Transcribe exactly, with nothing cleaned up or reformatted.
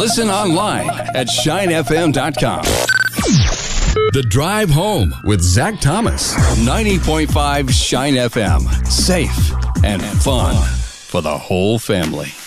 Listen online at shine f m dot com. The Drive Home with Zach Thomas. ninety point five Shine F M. Safe and fun for the whole family.